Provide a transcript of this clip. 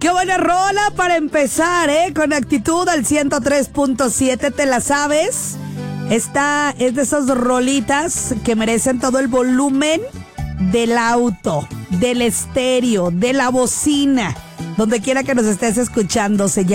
qué buena rola para empezar, con actitud al 103.7, ¿te la sabes? Esta es de esas rolitas que merecen todo el volumen del auto, del estéreo, de la bocina, donde quiera que nos estés escuchando. Se llama